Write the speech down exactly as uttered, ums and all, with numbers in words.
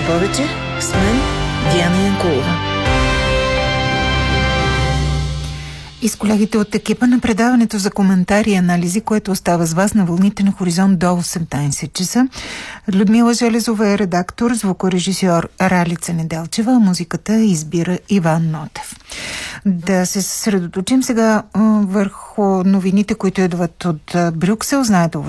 Нищо повече. С мен Диана Янкулова. И с колегите от екипа на предаването за коментари и анализи, което остава с вас на вълните на Хоризонт до осемнайсет часа. Людмила Железова е редактор, звукорежисьор Ралица Неделчева, а музиката избира Иван Нотев. Да се съсредоточим сега върху новините, които идват от Брюксел. Знаете,